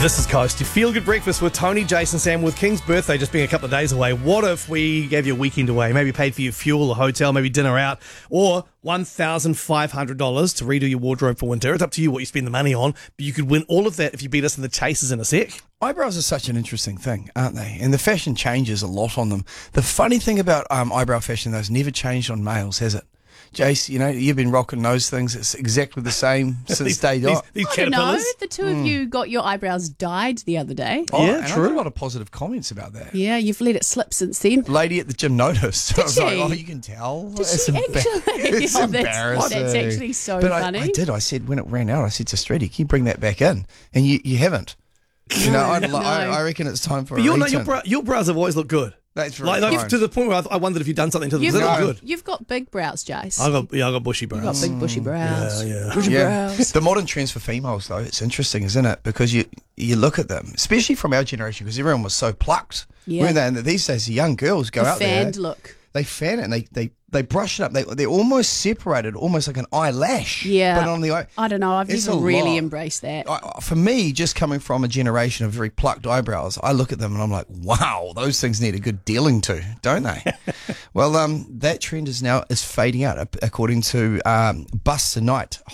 This is Coast. You feel good breakfast with Tony, Jason, Sam. With King's birthday just being a couple of days away, what if we gave you a weekend away? Maybe paid for your fuel, a hotel, maybe dinner out, or $1,500 to redo your wardrobe for winter. It's up to you what you spend the money on, but you could win all of that if you beat us in the Chasers in a sec. Eyebrows are such an interesting thing, aren't they? And the fashion changes a lot on them. The funny thing about eyebrow fashion, though, it's never changed on males, has it? Jace, you know, you've been rocking those things. It's exactly the same since day dot. These I don't know. caterpillars. The two of you got your eyebrows dyed the other day. Oh, Yeah, and true. I got a lot of positive comments about that. Yeah, you've let it slip since then. Lady at the gym noticed. I was like, she? oh, you can tell. Did she actually? It's Oh, embarrassing. That's actually so But funny. I did. I said when it ran out, I said to Stretty, can you bring that back in? And you haven't. You know, I reckon it's time for But a return. your brows have always looked good. That's right. Like to the point where I wondered if you'd done something to them. You've They look got, good. you've got big brows, Jace. I got bushy brows. You've got big bushy brows. Yeah. Bushy brows. The modern trends for females, though, it's interesting, isn't it? Because you look at them, especially from our generation, because everyone was so plucked. Yeah. Weren't they? And these days, the young girls go The out there. fanned look. They fan it and they brush it up. They're almost separated, almost like an eyelash. Yeah. But on the eye. I don't know. I've It's never a really lot. embraced that. For me, just coming from a generation of very plucked eyebrows, I look at them and I'm like, wow, those things need a good dealing to, don't they? Well, that trend is fading out, according to Bus Tonight.